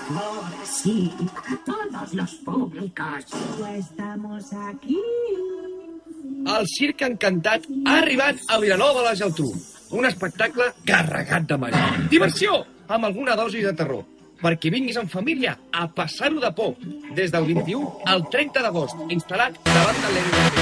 Ahora sí, a todos los públicos. Ya estamos aquí. El Circ Encantat ha arribat a Vilanova de la Geltrú. Un espectacle carregat de màgia. Diversió, amb alguna dosi de terror. Perquè vinguis en família a passar-ho de por. Des del 21 al 30 d'agost, instal·lat davant de l'Aire.